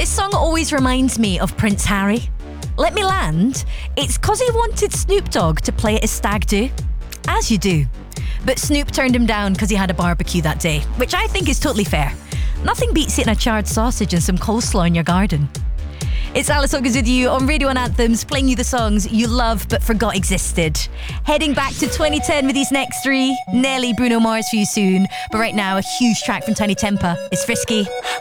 This song always reminds me of Prince Harry. Let Me Land, it's 'cause he wanted Snoop Dogg to play at his stag do. As you do. But Snoop turned him down because he had a barbecue that day, which I think is totally fair. Nothing beats eating a charred sausage and some coleslaw in your garden. It's Alice Hoggins with you on Radio 1 Anthems, playing you the songs you love but forgot existed. Heading back to 2010 with these next three. Nelly, Bruno Mars for you soon. But right now, a huge track from Tiny Temper is Frisky.